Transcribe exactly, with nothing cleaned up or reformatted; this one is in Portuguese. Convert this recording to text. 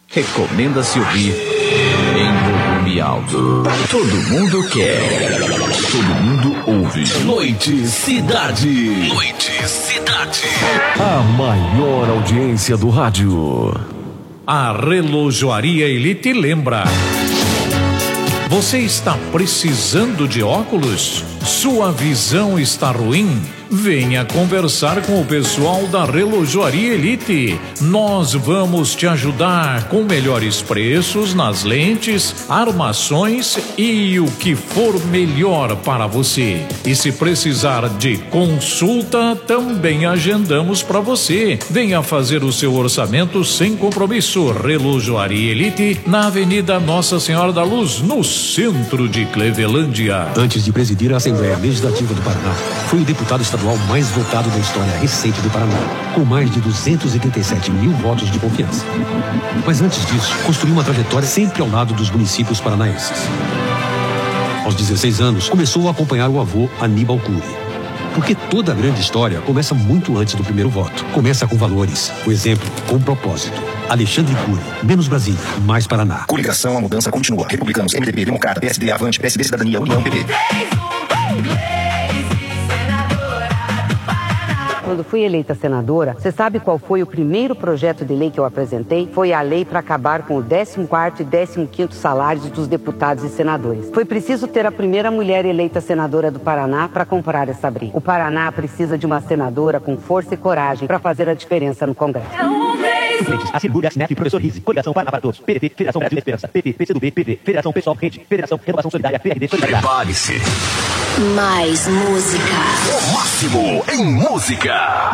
Recomenda-se ouvir em volume alto. Todo mundo quer. Todo mundo ouve. Noite Cidade. Noite Cidade. A maior audiência do rádio. A Relojoaria Elite lembra. Você está precisando de óculos? Sua visão está ruim? Venha conversar com o pessoal da Relojoaria Elite. Nós vamos te ajudar com melhores preços nas lentes, armações e o que for melhor para você. E se precisar de consulta, também agendamos para você. Venha fazer o seu orçamento sem compromisso. Relojoaria Elite, na Avenida Nossa Senhora da Luz, no centro de Clevelândia. Antes de presidir a Assembleia Legislativa do Paraná, foi o deputado estadual mais votado da história recente do Paraná, com mais de duzentos e trinta e sete mil votos de confiança. Mas antes disso, construiu uma trajetória sempre ao lado dos municípios paranaenses. Aos dezesseis anos, começou a acompanhar o avô Aníbal Cury. Porque toda grande história começa muito antes do primeiro voto. Começa com valores, o exemplo com propósito. Alexandre Cury, menos Brasília, mais Paraná. Coligação, a mudança continua. Republicanos, M D B, Democrata, P S D, Avante, P S B, Cidadania, União, P P. Quando fui eleita senadora, você sabe qual foi o primeiro projeto de lei que eu apresentei? Foi a lei para acabar com o décimo quarto e décimo quinto salários dos deputados e senadores. Foi preciso ter a primeira mulher eleita senadora do Paraná para comprar essa briga. O Paraná precisa de uma senadora com força e coragem para fazer a diferença no Congresso. Assegure, Assinep, Professor Rizzi, Coligação Paraná para Todos, P D T, Federação Brasil Esperança, P T, P C do B, P V, Federação Pessoal Rede, Federação Renovação Solidária, P R D Solidariedade. Prepare-se. Mais música. O máximo em música.